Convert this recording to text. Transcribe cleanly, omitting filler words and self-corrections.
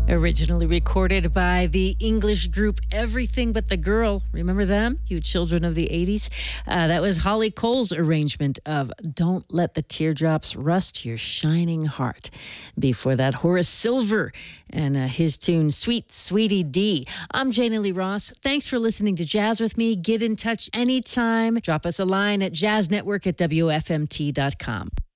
Originally recorded by the English group Everything But the Girl. Remember them? You children of the 80s. That was Holly Cole's arrangement of Don't Let the Teardrops Rust Your Shining Heart. Before that, Horace Silver and his tune, Sweet Sweetie D. I'm Jana Lee Ross. Thanks for listening to Jazz with me. Get in touch anytime. Drop us a line at jazznetwork@wfmt.com.